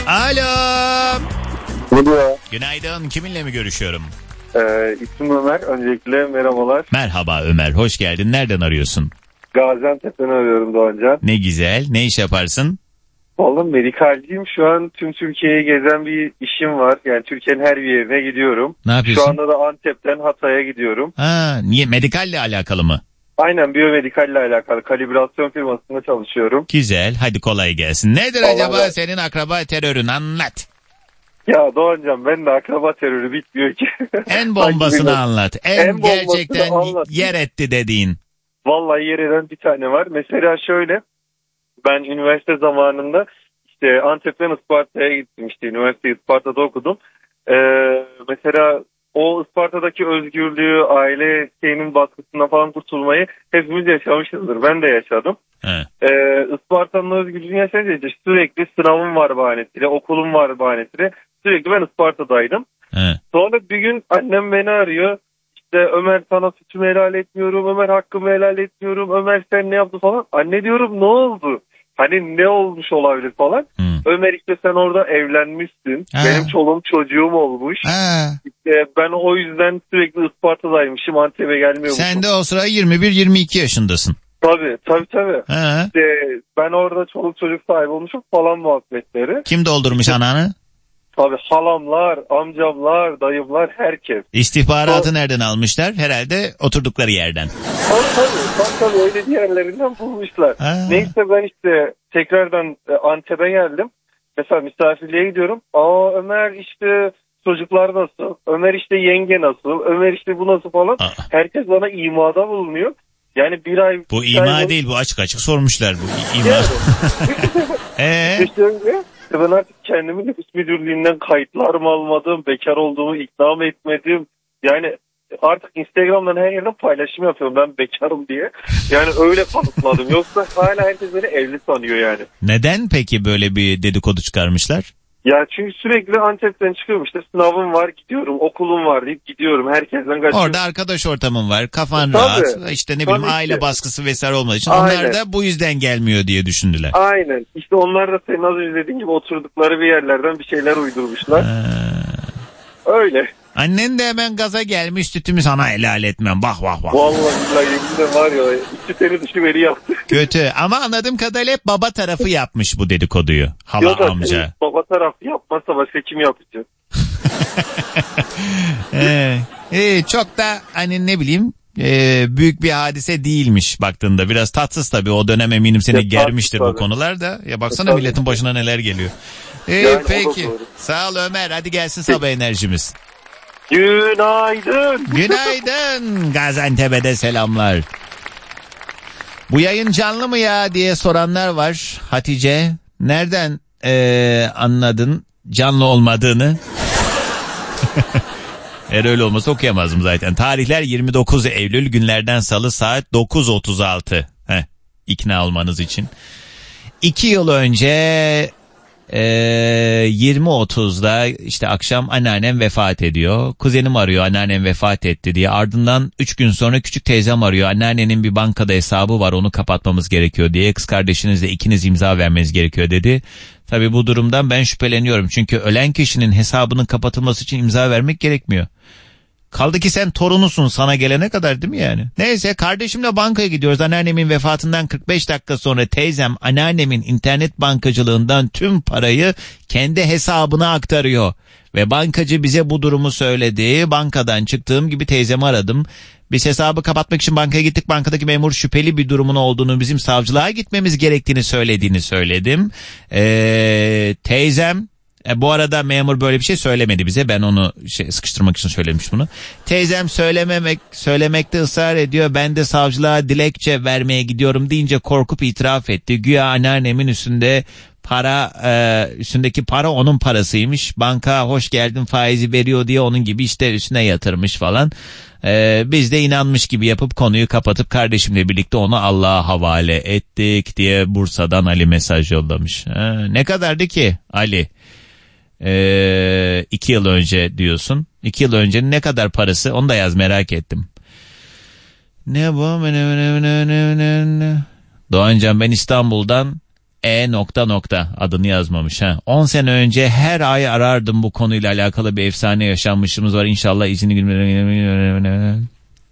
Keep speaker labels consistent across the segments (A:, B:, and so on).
A: Alo.
B: Alo.
A: Günaydın. Kiminle mi görüşüyorum?
B: İsmim Ömer. Öncelikle merhabalar.
A: Merhaba Ömer. Hoş geldin. Nereden arıyorsun?
B: Gaziantep'ten arıyorum Doğancan.
A: Ne güzel. Ne iş yaparsın?
B: Vallahi medikalciyim. Şu an tüm Türkiye'yi gezen bir işim var. Yani Türkiye'nin her bir yerine gidiyorum.
A: Ne yapıyorsun?
B: Şu anda da Antep'ten Hatay'a gidiyorum.
A: Ha, niye? Medikalle alakalı mı?
B: Aynen, biyomedikalle alakalı kalibrasyon firmasında çalışıyorum.
A: Güzel. Hadi kolay gelsin. Nedir
B: Kolay
A: acaba
B: gelsin.
A: senin akraba terörün? Anlat.
B: Ya Doğancan, ben de akraba terörü bitmiyor ki.
A: En bombasını anlat. En
B: bombasını
A: gerçekten
B: anlat.
A: yer etti dediğin.
B: Vallahi yer eden bir tane var. Mesela şöyle, ben üniversite zamanında işte Antep'ten Isparta'ya gittim, işte üniversiteyi Isparta'da okudum. Mesela o Isparta'daki özgürlüğü, aile şeyinin baskısından falan kurtulmayı hepimiz yaşamışızdır. Ben de yaşadım. Isparta'nın özgürlüğünü yaşayınca işte sürekli sınavım var bahanesiyle, okulum var bahanesiyle sürekli ben Isparta'daydım. Sonra bir gün annem beni arıyor. İşte Ömer, sana sütümü helal etmiyorum, Ömer hakkımı helal etmiyorum, Ömer sen ne yaptın falan. Anne diyorum, ne oldu? Hani ne olmuş olabilir falan. Ömer işte sen orada evlenmişsin. Benim çoluğum çocuğum olmuş. İşte ben o yüzden sürekli Isparta'daymışım, Antep'e gelmiyormuşum.
A: Sen de o sıra 21-22 yaşındasın.
B: Tabii. İşte ben orada çoluk çocuk sahibi olmuşum falan muhabbetleri.
A: Kim doldurmuş ananı?
B: Tabii halamlar, amcamlar, dayımlar, herkes.
A: İstihbaratı nereden almışlar? Herhalde oturdukları yerden.
B: Tabii öyle diğerlerinden bulmuşlar. Neyse ben işte tekrardan Antep'e geldim. Mesela misafirliğe gidiyorum. Ömer işte çocuklar nasıl? Ömer işte yenge nasıl? Ömer işte bu nasıl falan. Herkes bana imada bulunuyor. Yani bir ay...
A: Bu ima değil, bu açık açık sormuşlar bu ima.
B: İşte öyle. Ben artık kendimi nüfus müdürlüğünden kayıtlarımı almadım. Bekar olduğumu ikna mı etmedim. Yani artık Instagram'dan her yerden paylaşım yapıyorum ben bekarım diye. Yani öyle kanıtladım. Yoksa hala herkes beni evli sanıyor yani.
A: Neden peki böyle bir dedikodu çıkarmışlar?
B: Ya çünkü sürekli Antep'ten çıkıyorum, işte sınavım var gidiyorum, okulum var deyip gidiyorum, herkesten kaçıyorum.
A: Orada arkadaş ortamın var, kafan rahat, işte ne bileyim aile baskısı vesaire olmadığı için onlar da bu yüzden gelmiyor diye düşündüler.
B: Aynen, işte onlar da senin az önce dediğin gibi oturdukları bir yerlerden bir şeyler uydurmuşlar. Öyle.
A: Annen de hemen gaza gelmiş, sütümü sana helal etmem. Bak.
B: Vallahi billahi yeminle var ya, iki seni dışı beni yaptı.
A: Kötü ama anladığım kadarıyla hep baba tarafı yapmış bu dedikoduyu. Hala
B: yok,
A: amca.
B: Baba tarafı yapmazsa başka kim yapacak?
A: Çok da hani ne bileyim büyük bir hadise değilmiş baktığında. Biraz tatsız tabii, o dönem eminim seni germiştir bu konular da. Ya baksana milletin başına neler geliyor.
B: Yani
A: peki sağ ol Ömer, hadi gelsin sabah enerjimiz. Günaydın. Gaziantep'e de selamlar. Bu yayın canlı mı ya diye soranlar var. Hatice, nereden anladın canlı olmadığını? Eğer öyle olmasa okuyamazdım zaten. Tarihler 29 Eylül, günlerden salı, saat 9.36. İkna olmanız için. 2 yıl önce 20.30'da işte akşam anneannem vefat ediyor. Kuzenim arıyor anneannem vefat etti diye. Ardından 3 gün sonra küçük teyzem arıyor. Anneannenin bir bankada hesabı var, onu kapatmamız gerekiyor diye. Kız kardeşinizle ikiniz imza vermeniz gerekiyor dedi. Tabii bu durumdan ben şüpheleniyorum. Çünkü ölen kişinin hesabının kapatılması için imza vermek gerekmiyor. Kaldı ki sen torunusun, sana gelene kadar, değil mi yani? Neyse, kardeşimle bankaya gidiyoruz. Anneannemin vefatından 45 dakika sonra teyzem anneannemin internet bankacılığından tüm parayı kendi hesabına aktarıyor. Ve bankacı bize bu durumu söyledi. Bankadan çıktığım gibi teyzemi aradım. Biz hesabı kapatmak için bankaya gittik. Bankadaki memur şüpheli bir durumun olduğunu, bizim savcılığa gitmemiz gerektiğini söylediğini söyledim. Teyzem... bu arada memur böyle bir şey söylemedi bize. Ben onu sıkıştırmak için söylemiş bunu. Teyzem söylemekte ısrar ediyor. Ben de savcılığa dilekçe vermeye gidiyorum deyince korkup itiraf etti. Güya anneannemin üstündeki para onun parasıymış. Banka hoş geldin faizi veriyor diye onun gibi işte üstüne yatırmış falan. Biz de inanmış gibi yapıp konuyu kapatıp kardeşimle birlikte onu Allah'a havale ettik diye Bursa'dan Ali mesaj yollamış. Ne kadardı ki Ali? 2 yıl önce diyorsun. 2 yıl öncenin ne kadar parası, onu da yaz, merak ettim. Ne bu? Doğancan, ben İstanbul'dan adını yazmamış. 10 sene önce her ay arardım, bu konuyla alakalı bir efsane yaşanmışımız var. İnşallah izini gülmeyin.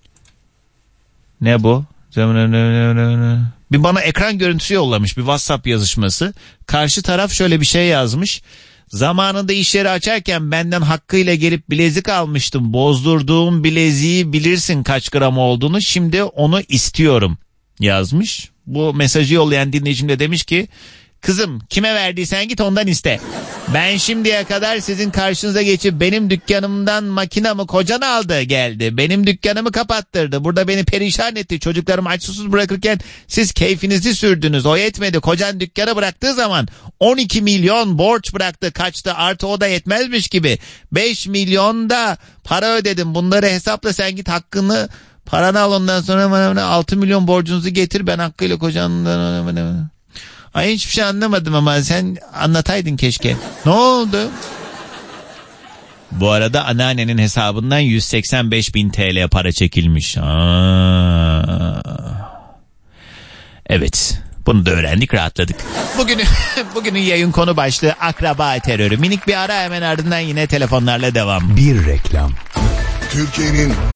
A: Ne bu? Bir bana ekran görüntüsü yollamış, bir WhatsApp yazışması. Karşı taraf şöyle bir şey yazmış. Zamanında iş yeri açarken benden hakkıyla gelip bilezik almıştım. Bozdurduğum bileziği bilirsin kaç gram olduğunu. Şimdi onu istiyorum yazmış. Bu mesajı yollayan dinleyicim de demiş ki, kızım kime verdiysen git ondan iste. Ben şimdiye kadar sizin karşınıza geçip benim dükkanımdan makinamı kocan aldı geldi. Benim dükkanımı kapattırdı. Burada beni perişan etti. Çocuklarımı aç susuz bırakırken siz keyfinizi sürdünüz. O yetmedi. Kocan dükkanı bıraktığı zaman 12 milyon borç bıraktı, kaçtı. Artı o da yetmezmiş gibi 5 milyon da para ödedim. Bunları hesapla, sen git hakkını, paranı al, ondan sonra 6 milyon borcunuzu getir. Ben hakkıyla kocandan... Ay hiçbir şey anlamadım ama sen anlataydın keşke. Ne oldu? Bu arada anneannenin hesabından 185.000 TL para çekilmiş. Evet, bunu da öğrendik, rahatladık. Bugünün yayın konu başlığı akraba terörü. Minik bir ara, hemen ardından yine telefonlarla devam.
C: Bir reklam. Türkiye'nin